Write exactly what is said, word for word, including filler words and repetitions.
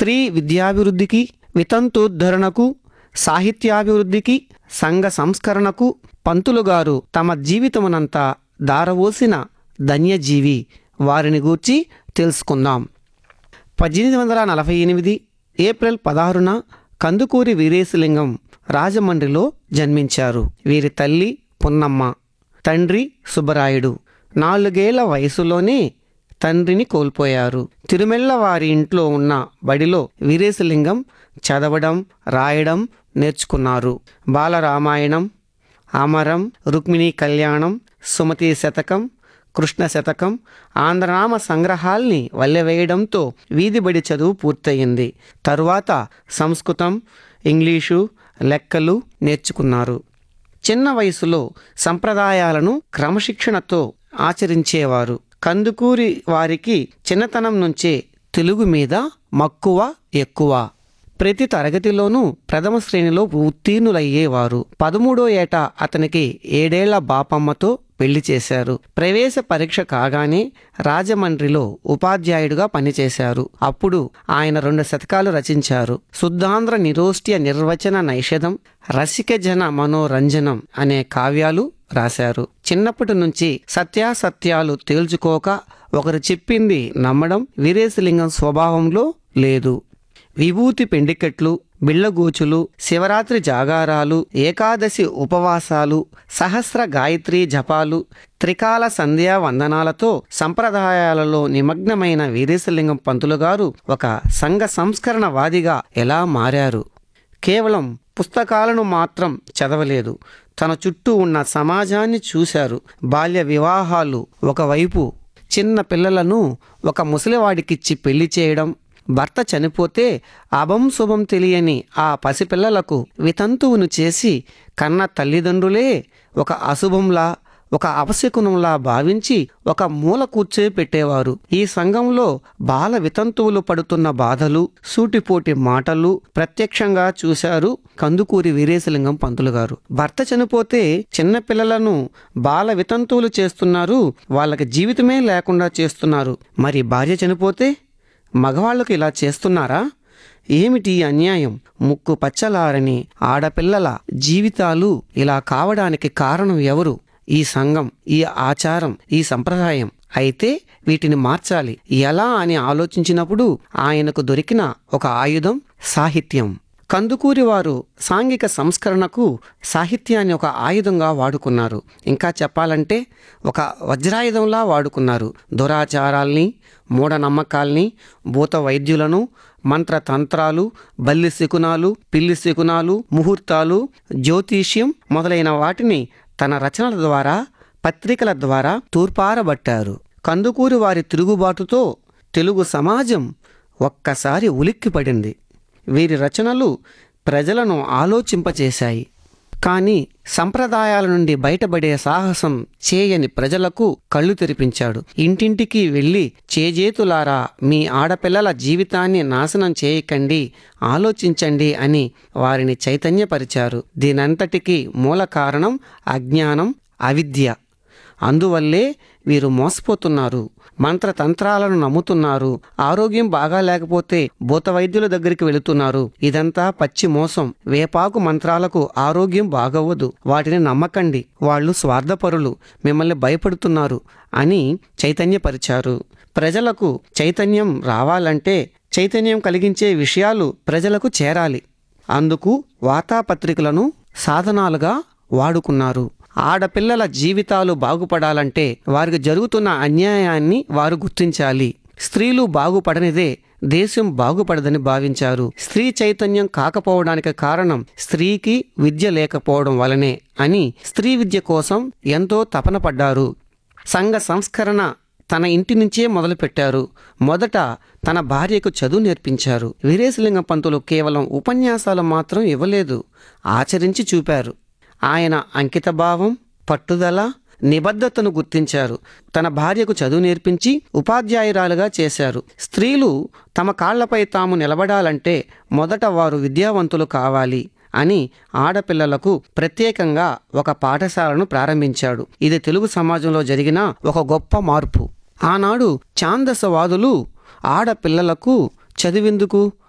స్త్రీ విద్యాభివృద్ధికి, వితంతోద్ధరణకు, సాహిత్యాభివృద్ధికి, సంఘ సంస్కరణకు పంతులుగారు తమ జీవితమునంతా దారవోసిన ధన్యజీవి. వారిని గూర్చి తెలుసుకుందాం. పద్దెనిమిది వందల నలభై ఎనిమిది ఏప్రిల్ పదహారున కందుకూరి వీరేశలింగం రాజమండ్రిలో జన్మించారు. వీరి తల్లి పున్నమ్మ, తండ్రి సుబ్బరాయుడు. నాలుగేళ్ల వయసులోనే తండ్రిని కోల్పోయారు. తిరుమెళ్ళ వారి ఇంట్లో ఉన్న బడిలో వీరేశలింగం చదవడం, రాయడం నేర్చుకున్నారు. బాలరామాయణం, అమరం, రుక్మిణీ కళ్యాణం, సుమతి శతకం, కృష్ణ శతకం, ఆంధ్రనామ సంగ్రహాల్ని వల్లెవేయడంతో వీధిబడి చదువు పూర్తయింది. తరువాత సంస్కృతం, ఇంగ్లీషు, లెక్కలు నేర్చుకున్నారు. చిన్న వయసులో సంప్రదాయాలను క్రమశిక్షణతో ఆచరించేవారు. కందుకూరి వారికి చిన్నతనం నుంచే తెలుగు మీద మక్కువ ఎక్కువ. ప్రతి తరగతిలోనూ ప్రథమ శ్రేణిలో ఉత్తీర్ణులయ్యేవారు. పదమూడో ఏట అతనికి ఏడేళ్ల బాపమ్మతో పెళ్లి చేశారు. ప్రవేశ పరీక్ష కాగానే రాజమండ్రిలో ఉపాధ్యాయుడిగా పనిచేశారు. అప్పుడు ఆయన రెండు శతకాలు రచించారు. శుద్ధాంధ్ర నిరోష్ట్య నిర్వచన నైషధం, రసిక జన మనోరంజనం అనే కావ్యాలు రాశారు. చిన్నప్పటి నుంచి సత్యాసత్యాలు తేల్చుకోక ఒకరు చెప్పింది నమ్మడం వీరేశలింగం స్వభావంలో లేదు. విభూతి పెండికెట్లు, బిళ్ళగోచులు, శివరాత్రి జాగారాలు, ఏకాదశి ఉపవాసాలు, సహస్ర గాయత్రి జపాలు, త్రికాల సంధ్యా వందనాలతో సంప్రదాయాలలో నిమగ్నమైన వీరేశలింగం పంతులు గారు ఒక సంఘ సంస్కరణవాదిగా ఎలా మారారు? కేవలం పుస్తకాలను మాత్రం చదవలేదు. తన చుట్టూ ఉన్న సమాజాన్ని చూశారు. బాల్య వివాహాలు ఒకవైపు, చిన్న పిల్లలను ఒక ముసలివాడికిచ్చి పెళ్లి చేయడం, భర్త చనిపోతే అభం శుభం తెలియని ఆ పసిపిల్లలకు వితంతువును చేసి కన్న తల్లిదండ్రులే ఒక అశుభంలా, ఒక అపశకునంలా భావించి ఒక మూల కూర్చోపెట్టేవారు. ఈ సంఘంలో బాల వితంతువులు పడుతున్న బాధలు, సూటిపోటి మాటలు ప్రత్యక్షంగా చూశారు కందుకూరి వీరేశలింగం పంతులు గారు. భర్త చనిపోతే చిన్నపిల్లలను బాల వితంతువులు చేస్తున్నారు, వాళ్ళకి జీవితమే లేకుండా చేస్తున్నారు. మరి భార్య చనిపోతే మగవాళ్లకు ఇలా చేస్తున్నారా? ఏమిటి అన్యాయం? ముక్కు పచ్చలారని ఆడపిల్లల జీవితాలు ఇలా కావడానికి కారణం ఎవరు? ఈ సంఘం, ఈ ఆచారం, ఈ సంప్రదాయం. అయితే వీటిని మార్చాలి. ఎలా అని ఆలోచించినప్పుడు ఆయనకు దొరికిన ఒక ఆయుధం సాహిత్యం. కందుకూరి వారు సాంఘిక సంస్కరణకు సాహిత్యాన్ని ఒక ఆయుధంగా వాడుకున్నారు. ఇంకా చెప్పాలంటే ఒక వజ్రాయుధంలా వాడుకున్నారు. దురాచారాల్ని, మూఢనమ్మకాల్ని, భూత వైద్యులను, మంత్రతంత్రాలు, బల్లి శకునాలు, పిల్లి శకునాలు, ముహూర్తాలు, జ్యోతిష్యం మొదలైన వాటిని తన రచనల ద్వారా, పత్రికల ద్వారా తూర్పారబట్టారు. కందుకూరి వారి తిరుగుబాటుతో తెలుగు సమాజం ఒక్కసారి ఉలిక్కిపడింది. వీరి రచనలు ప్రజలను ఆలోచింపచేశాయి. కానీ సంప్రదాయాల నుండి బయటపడే సాహసం చేయని ప్రజలకు కళ్ళు తెరిపించాడు. ఇంటింటికి వెళ్ళి చేజేతులారా మీ ఆడపిల్లల జీవితాన్ని నాశనం చేయకండి, ఆలోచించండి అని వారిని చైతన్యపరిచారు. దీనంతటికీ మూల కారణం అజ్ఞానం, అవిద్య. అందువల్లే వీరు మోసపోతున్నారు, మంత్రతంత్రాలను నమ్ముతున్నారు, ఆరోగ్యం బాగా లేకపోతే భూత వైద్యుల దగ్గరికి వెళుతున్నారు. ఇదంతా పచ్చి మోసం. వేపాకు మంత్రాలకు ఆరోగ్యం బాగవ్వదు, వాటిని నమ్మకండి, వాళ్ళు స్వార్థపరులు, మిమ్మల్ని భయపడుతున్నారు అని చైతన్యపరిచారు. ప్రజలకు చైతన్యం రావాలంటే చైతన్యం కలిగించే విషయాలు ప్రజలకు చేరాలి. అందుకు వార్తాపత్రికలను సాధనాలుగా వాడుకున్నారు. ఆడపిల్లల జీవితాలు బాగుపడాలంటే వారికి జరుగుతున్న అన్యాయాన్ని వారు గుర్తించాలి. స్త్రీలు బాగుపడనిదే దేశం బాగుపడదని భావించారు. స్త్రీ చైతన్యం కాకపోవడానికి కారణం స్త్రీకి విద్య లేకపోవడం వలనే అని స్త్రీ విద్య కోసం ఎంతో తపన పడ్డారు. సంఘ సంస్కరణ తన ఇంటి నుంచే మొదలుపెట్టారు. మొదట తన భార్యకు చదువు నేర్పించారు. వీరేశలింగం పంతులు కేవలం ఉపన్యాసాలు మాత్రం ఇవ్వలేదు, ఆచరించి చూపారు. ఆయన అంకితభావం, పట్టుదల, నిబద్ధతను గుర్తించారు. తన భార్యకు చదువు నేర్పించి ఉపాధ్యాయురాలుగా చేశారు. స్త్రీలు తమ కాళ్లపై తాము నిలబడాలంటే మొదట వారు విద్యావంతులు కావాలి అని ఆడపిల్లలకు ప్రత్యేకంగా ఒక పాఠశాలను ప్రారంభించాడు. ఇది తెలుగు సమాజంలో జరిగిన ఒక గొప్ప మార్పు. ఆనాడు ఛాందసవాదులు ఆడపిల్లలకు చదివెందుకు,